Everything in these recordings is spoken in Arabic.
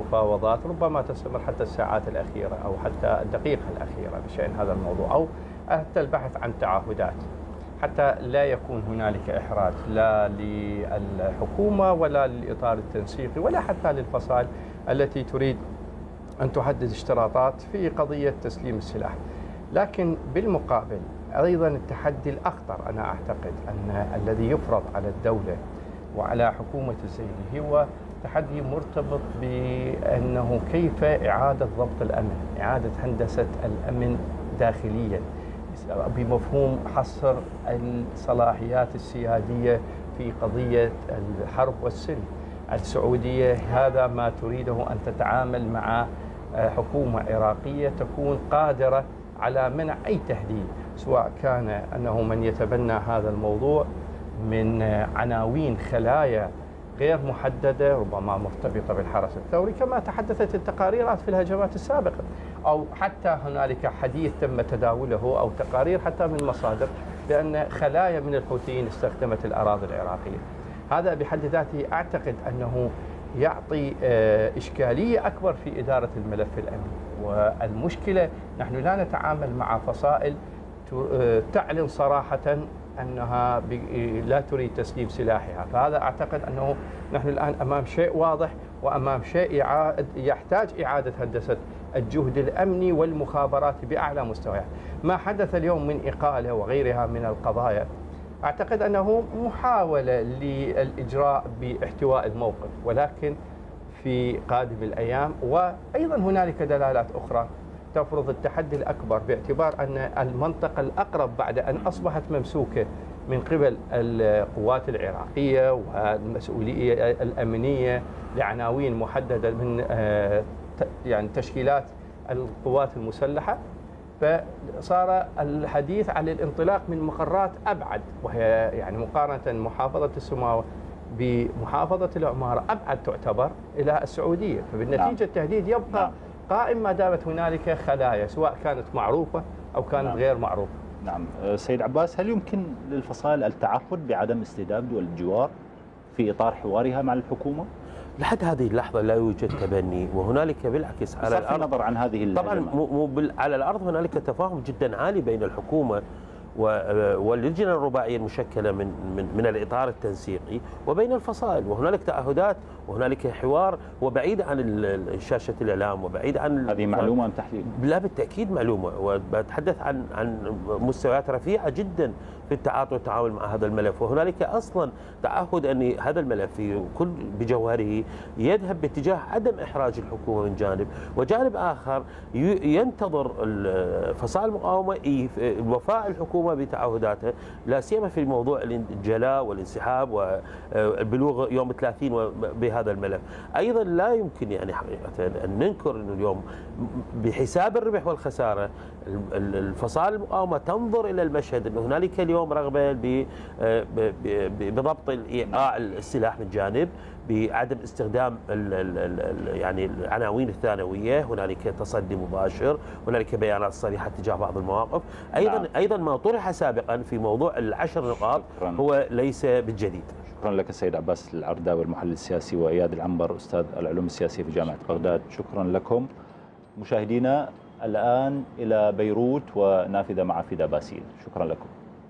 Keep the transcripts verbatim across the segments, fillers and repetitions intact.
المفاوضات ربما تستمر حتى الساعات الأخيرة أو حتى الدقيقة الأخيرة بشأن هذا الموضوع، أو حتى البحث عن تعهدات، حتى لا يكون هنالك إحراج لا للحكومة ولا للإطار التنسيقي ولا حتى للفصائل التي تريد أن تحدد اشتراطات في قضية تسليم السلاح. لكن بالمقابل أيضا التحدي الأخطر أنا أعتقد أن الذي يفرض على الدولة وعلى حكومة الزيدي هو تحدي مرتبط بأنه كيف إعادة ضبط الأمن، إعادة هندسة الأمن داخليا بمفهوم حصر الصلاحيات السيادية في قضية الحرب والسلم. السعودية هذا ما تريده أن تتعامل مع حكومة عراقية تكون قادرة على منع أي تهديد، سواء كان أنه من يتبنى هذا الموضوع من عناوين خلايا غير محددة ربما مرتبطة بالحرس الثوري كما تحدثت التقاريرات في الهجمات السابقة، أو حتى هنالك حديث تم تداوله أو تقارير حتى من مصادر بأن خلايا من الحوثيين استخدمت الأراضي العراقية. هذا بحد ذاته أعتقد أنه يعطي إشكالية أكبر في إدارة الملف الأمني. والمشكلة نحن لا نتعامل مع فصائل تعلن صراحة أنها لا تريد تسليم سلاحها، فهذا أعتقد أنه نحن الآن أمام شيء واضح وأمام شيء يحتاج إعادة هندسة الجهد الأمني والمخابرات بأعلى مستويات. ما حدث اليوم من إقالة وغيرها من القضايا أعتقد أنه محاولة للإجراء باحتواء الموقف، ولكن في قادم الأيام وأيضا هنالك دلالات أخرى تفرض التحدي الأكبر، باعتبار أن المنطقة الأقرب بعد أن أصبحت ممسوكة من قبل القوات العراقية والمسؤولية الأمنية لعناوين محددة من يعني تشكيلات القوات المسلحة، فصار الحديث عن الانطلاق من مقرات أبعد، وهي يعني مقارنة محافظة السماوة بمحافظة العمارة أبعد تعتبر إلى السعودية، فبالنتيجة التهديد يبقى قائم ما دامت هنالك خلايا سواء كانت معروفة أو كانت نعم. غير معروفة. نعم سيد عباس، هل يمكن للفصائل التعهد بعدم استجداد والجوار في إطار حوارها مع الحكومة؟ لحد هذه اللحظة لا يوجد تبني، وهنالك بالعكس على الأرض النظر عن هذه طبعا مو على الأرض هنالك تفاهم جدا عالي بين الحكومة واللجنة الرباعية المشكلة من من من الإطار التنسيقي وبين الفصائل، وهنالك تعهدات وهنالك حوار وبعيد عن شاشة الإعلام وبعيد عن هذه معلومة أم تحليل؟ لا بالتأكيد معلومة، وبتحدث عن عن مستويات رفيعة جدا في التعاطي والتعامل مع هذا الملف، وهنالك أصلا تعهد أن هذا الملف في كل بجوهره يذهب باتجاه عدم إحراج الحكومة من جانب، وجانب آخر ينتظر فصائل المقاومة وفاء الحكومة بتعهداتها، لا سيما في موضوع الجلاء والانسحاب والبلوغ يوم ثلاثين بهذا الملف. أيضا لا يمكن يعني حقيقة أن ننكر أنه اليوم بحساب الربح والخسارة الفصائل المقاومة تنظر إلى المشهد أنه هنالك اليوم رغبة بضبط إيقاع السلاح من جانب، بعدم استخدام ال ال ال يعني العناوين الثانويه، هنالك تصدي مباشر، هنالك بيانات صريحه تجاه بعض المواقف، ايضا نعم. ايضا ما طرح سابقا في موضوع العشر نقاط شكراً. هو ليس بالجديد. شكرا لك السيد عباس العرداوي المحلل السياسي، واياد العنبر استاذ العلوم السياسيه في جامعه بغداد، شكرا لكم. مشاهدينا الان الى بيروت ونافذه مع فدا باسيل، شكرا لكم.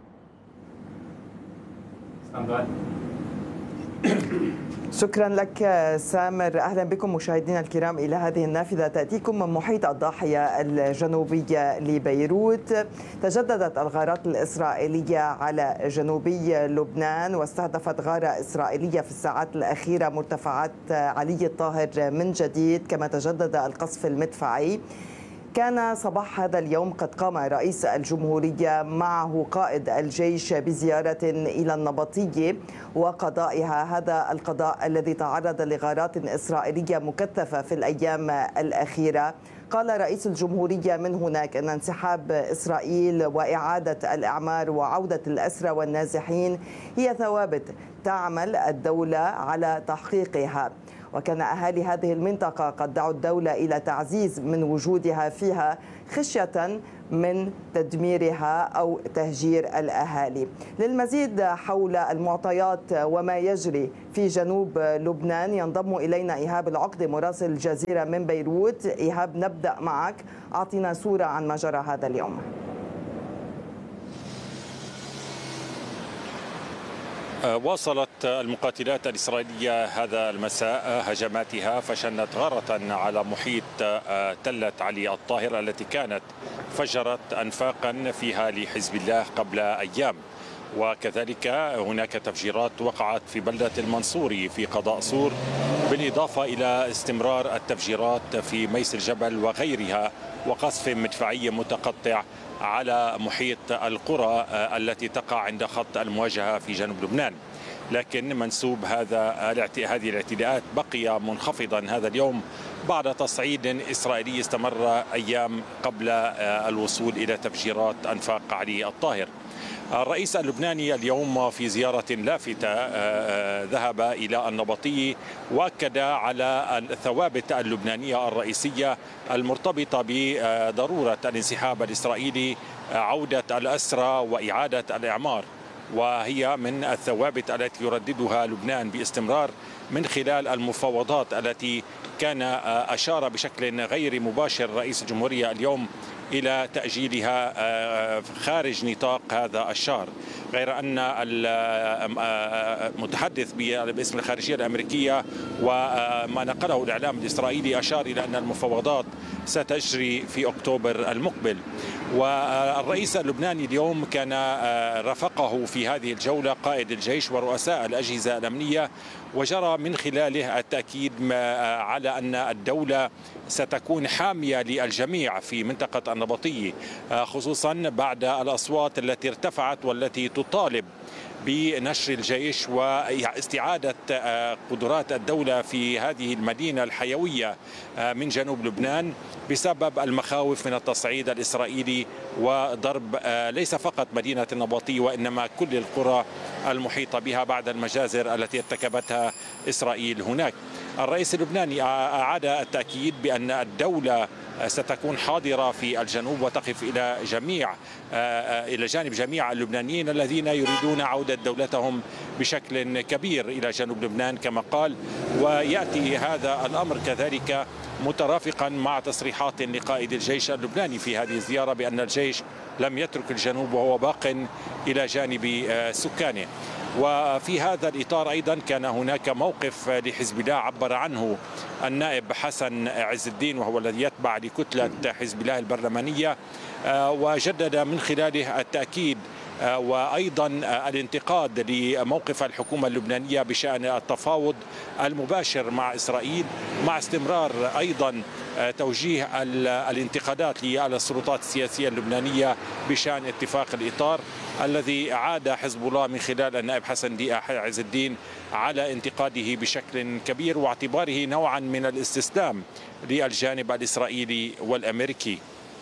شكرا لك سامر. أهلا بكم مشاهدينا الكرام إلى هذه النافذة تأتيكم من محيط الضاحية الجنوبية لبيروت. تجددت الغارات الإسرائيلية على جنوبي لبنان، واستهدفت غارة إسرائيلية في الساعات الأخيرة مرتفعات علي الطاهر من جديد، كما تجدد القصف المدفعي. كان صباح هذا اليوم قد قام رئيس الجمهورية معه قائد الجيش بزيارة إلى النبطية وقضائها، هذا القضاء الذي تعرض لغارات إسرائيلية مكثفة في الأيام الأخيرة. قال رئيس الجمهورية من هناك أن انسحاب إسرائيل وإعادة الإعمار وعودة الأسرى والنازحين هي ثوابت تعمل الدولة على تحقيقها. وكان أهالي هذه المنطقة قد دعوا الدولة إلى تعزيز من وجودها فيها خشية من تدميرها أو تهجير الأهالي. للمزيد حول المعطيات وما يجري في جنوب لبنان ينضم إلينا إيهاب العقدة مراسل الجزيرة من بيروت. إيهاب، نبدأ معك، أعطينا صورة عن ما جرى هذا اليوم. واصلت المقاتلات الإسرائيلية هذا المساء هجماتها، فشنت غارة على محيط تلة علي الطاهر التي كانت فجرت أنفاقا فيها لحزب الله قبل أيام. وكذلك هناك تفجيرات وقعت في بلدة المنصوري في قضاء سور، بالإضافة إلى استمرار التفجيرات في ميس الجبل وغيرها، وقصف مدفعي متقطع على محيط القرى التي تقع عند خط المواجهة في جنوب لبنان. لكن منسوب هذا هذه الاعتداءات بقي منخفضا هذا اليوم بعد تصعيد إسرائيلي استمر أيام قبل الوصول إلى تفجيرات أنفاق علي الطاهر. الرئيس اللبناني اليوم في زيارة لافتة ذهب إلى النبطي وأكد على الثوابت اللبنانية الرئيسية المرتبطة بضرورة الانسحاب الإسرائيلي، عودة الأسرى وإعادة الإعمار، وهي من الثوابت التي يرددها لبنان باستمرار من خلال المفاوضات التي كان أشار بشكل غير مباشر رئيس الجمهورية اليوم إلى تأجيلها خارج نطاق هذا الشهر. غير أن المتحدث باسم الخارجية الأمريكية وما نقله الإعلام الإسرائيلي أشار إلى أن المفاوضات ستجري في أكتوبر المقبل. والرئيس اللبناني اليوم كان رافقه في هذه الجولة قائد الجيش ورؤساء الأجهزة الأمنية، وجرى من خلاله التأكيد على أن الدولة ستكون حامية للجميع في منطقة النبطية، خصوصا بعد الأصوات التي ارتفعت والتي تطالب بنشر الجيش واستعادة قدرات الدولة في هذه المدينة الحيوية من جنوب لبنان بسبب المخاوف من التصعيد الإسرائيلي وضرب ليس فقط مدينة النبطي وإنما كل القرى المحيطة بها بعد المجازر التي ارتكبتها إسرائيل هناك. الرئيس اللبناني أعاد التأكيد بأن الدولة ستكون حاضرة في الجنوب وتقف إلى جميع إلى جانب جميع اللبنانيين الذين يريدون عودة دولتهم بشكل كبير إلى جنوب لبنان كما قال. ويأتي هذا الأمر كذلك مترافقا مع تصريحات لقائد الجيش اللبناني في هذه الزيارة بأن الجيش لم يترك الجنوب وهو باق إلى جانب سكانه. وفي هذا الإطار أيضا كان هناك موقف لحزب الله عبر عنه النائب حسن عز الدين وهو الذي يتبع لكتلة حزب الله البرلمانية، وجدد من خلاله التأكيد وأيضا الانتقاد لموقف الحكومة اللبنانية بشأن التفاوض المباشر مع إسرائيل، مع استمرار أيضا توجيه الانتقادات للسلطات السياسية اللبنانية بشأن اتفاق الإطار الذي عاد حزب الله من خلال النائب حسن عز الدين على انتقاده بشكل كبير واعتباره نوعا من الاستسلام للجانب الإسرائيلي والأمريكي.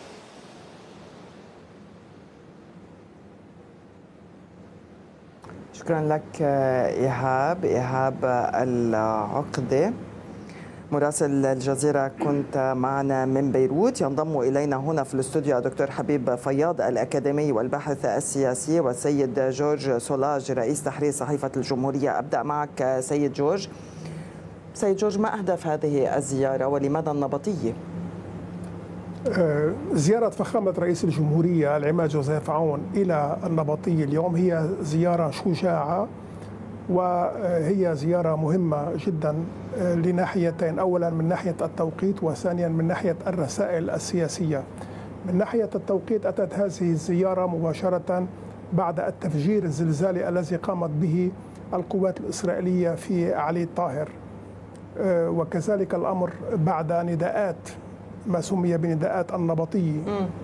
شكرا لك إيهاب إيهاب العقدة مراسل الجزيرة، كنت معنا من بيروت. ينضم إلينا هنا في الاستوديو الدكتور حبيب فياض الأكاديمي والباحث السياسي، والسيد جورج سولاج رئيس تحرير صحيفة الجمهورية. أبدأ معك سيد جورج. سيد جورج، ما أهداف هذه الزيارة ولماذا النبطية؟ زيارة فخامة رئيس الجمهورية العماد جوزيف عون إلى النبطية اليوم هي زيارة شجاعة، وهي زيارة مهمة جدا لناحيتين: أولا من ناحية التوقيت، وثانيا من ناحية الرسائل السياسية. من ناحية التوقيت أتت هذه الزيارة مباشرة بعد التفجير الزلزالي الذي قامت به القوات الإسرائيلية في علي الطاهر، وكذلك الأمر بعد نداءات ما سمي بنداءات النبطية.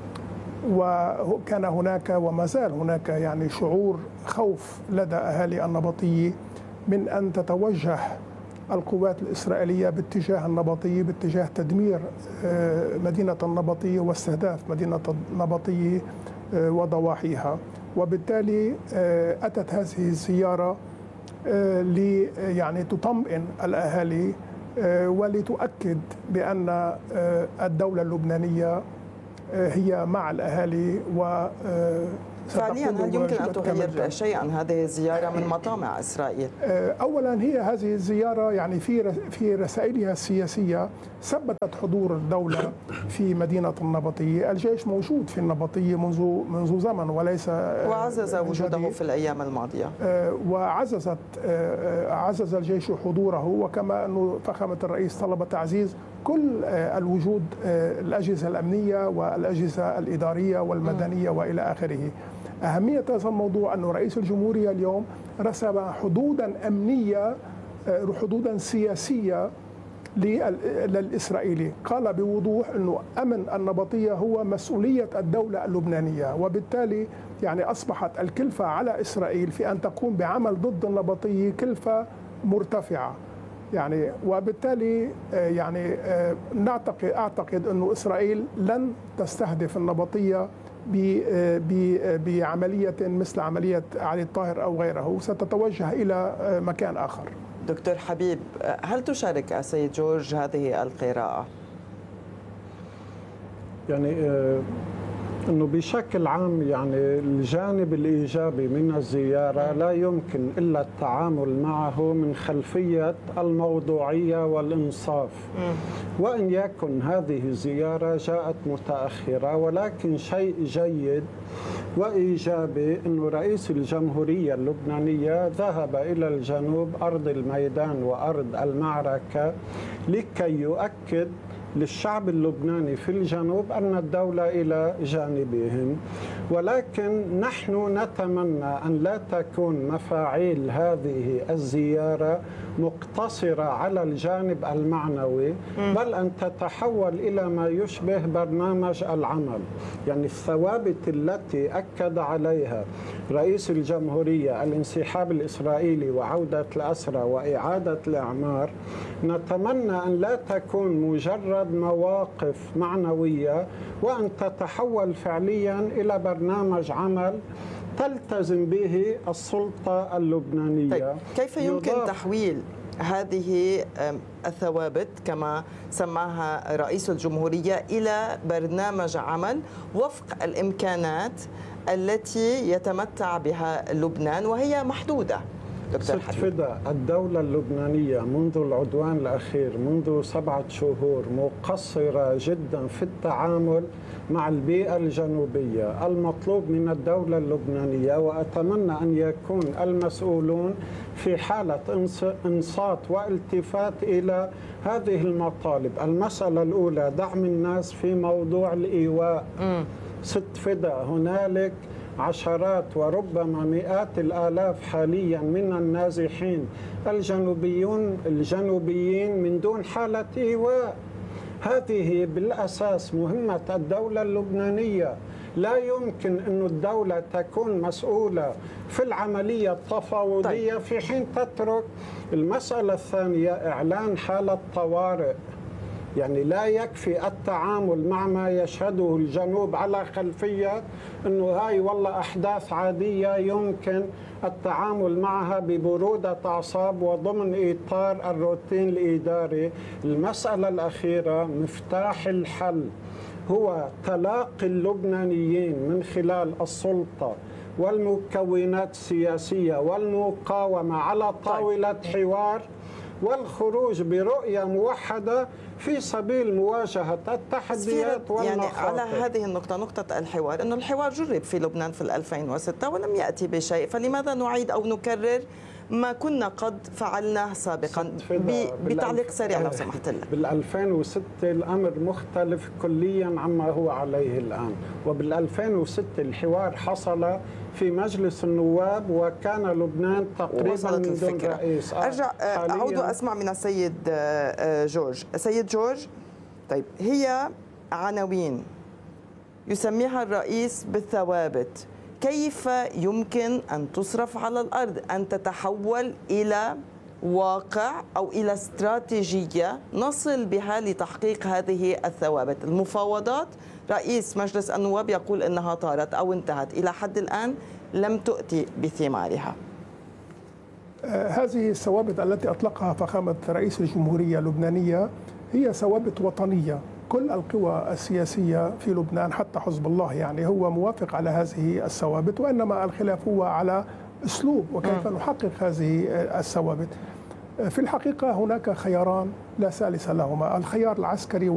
وكان هناك وما زال هناك يعني شعور خوف لدى أهالي النبطية من أن تتوجه القوات الإسرائيلية باتجاه النبطية، باتجاه تدمير مدينة النبطية واستهداف مدينة النبطية وضواحيها. وبالتالي أتت هذه الزيارة لي يعني تطمئن الأهالي ولتؤكد بأن الدولة اللبنانية هي مع الأهالي و فعليا هل يمكن أن تغير شيئا هذه الزيارة من مطامع إسرائيل؟ أولا هي هذه الزيارة يعني في في رسائلها السياسية ثبتت حضور الدولة في مدينة النبطية. الجيش موجود في النبطية منذ منذ زمن وليس وعزز وجوده في الأيام الماضية، وعززت عزز الجيش حضوره، وكما أنه فخامة الرئيس طلب تعزيز كل الوجود الأجهزة الأمنية والأجهزة الإدارية والمدنية وإلى آخره. أهمية هذا الموضوع أن رئيس الجمهورية اليوم رسم حدودا أمنية حدودا سياسية للإسرائيلي. قال بوضوح أنه أمن النبطية هو مسؤولية الدولة اللبنانية، وبالتالي يعني أصبحت الكلفة على إسرائيل في أن تقوم بعمل ضد النبطية كلفة مرتفعة. يعني وبالتالي يعني نعتقد أعتقد أنه إسرائيل لن تستهدف النبطية بعملية مثل عملية علي الطاهر أو غيره، ستتوجه إلى مكان آخر. دكتور حبيب، هل تشارك السيد جورج هذه القراءة؟ يعني أنه بشكل عام يعني الجانب الإيجابي من الزيارة لا يمكن إلا التعامل معه من خلفية الموضوعية والإنصاف. وإن يكن هذه الزيارة جاءت متأخرة، ولكن شيء جيد وإيجابي أن رئيس الجمهورية اللبنانية ذهب إلى الجنوب أرض الميدان وأرض المعركة لكي يؤكد للشعب اللبناني في الجنوب أن الدولة إلى جانبهم. ولكن نحن نتمنى أن لا تكون مفاعيل هذه الزيارة مقتصرة على الجانب المعنوي، بل أن تتحول إلى ما يشبه برنامج العمل. يعني الثوابت التي أكد عليها رئيس الجمهورية، الانسحاب الإسرائيلي وعودة الأسرى وإعادة الإعمار، نتمنى أن لا تكون مجرد مواقف معنوية، وأن تتحول فعليا إلى برنامج عمل تلتزم به السلطة اللبنانية. طيب، كيف يمكن تحويل هذه الثوابت كما سماها رئيس الجمهورية إلى برنامج عمل وفق الإمكانات التي يتمتع بها لبنان وهي محدودة؟ ست فدا، الدولة اللبنانية منذ العدوان الأخير منذ سبعة شهور مقصرة جدا في التعامل مع البيئة الجنوبية. المطلوب من الدولة اللبنانية، وأتمنى أن يكون المسؤولون في حالة إنصات والتفات إلى هذه المطالب. المسألة الأولى دعم الناس في موضوع الإيواء. ست فدا، هنالك عشرات وربما مئات الآلاف حاليا من النازحين الجنوبيون الجنوبيين من دون حالة إيواء. هذه بالأساس مهمة الدولة اللبنانية. لا يمكن أن الدولة تكون مسؤولة في العملية التفاوضية في حين تترك. المسألة الثانية إعلان حالة طوارئ. يعني لا يكفي التعامل مع ما يشهده الجنوب على خلفية أنه هاي والله أحداث عادية يمكن التعامل معها ببرودة أعصاب وضمن إطار الروتين الإداري. المسألة الأخيرة، مفتاح الحل هو تلاقي اللبنانيين من خلال السلطة والمكونات السياسية والمقاومة على طاولة حوار، والخروج برؤية موحدة في سبيل مواجهة التحديات والمخاطر. يعني على هذه النقطة، نقطة الحوار، أنه الحوار جرب في لبنان في ألفين وستة ولم يأتي بشيء، فلماذا نعيد أو نكرر ما كنا قد فعلناه سابقا؟ بتعليق سريع لو سمحت لنا. بال ألفين وستة الأمر مختلف كليا عما هو عليه الآن، وبال ألفين وستة الحوار حصل في مجلس النواب وكان لبنان تقريبا من دون رئيس. أرجع أعود وأسمع من السيد جورج. السيد جورج، طيب، هي عناوين يسميها الرئيس بالثوابت، كيف يمكن أن تصرف على الأرض، أن تتحول إلى واقع أو إلى استراتيجية نصل بها لتحقيق هذه الثوابت؟ المفاوضات، رئيس مجلس النواب يقول إنها طارت أو انتهت، إلى حد الآن لم تؤتي بثمارها. هذه الثوابت التي أطلقها فخامة رئيس الجمهورية اللبنانية هي ثوابت وطنية. كل القوى السياسية في لبنان حتى حزب الله يعني هو موافق على هذه الثوابت، وإنما الخلاف هو على أسلوب وكيف نحقق هذه الثوابت. في الحقيقة هناك خياران لا ثالث لهما، الخيار العسكري